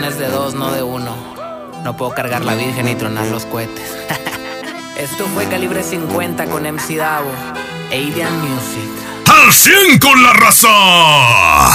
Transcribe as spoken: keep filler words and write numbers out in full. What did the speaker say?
Es de dos, no de uno. No puedo cargar la Virgen y tronar los cohetes. Esto fue Calibre cincuenta con M C Davo e Idean Music. ¡Al cien con la raza!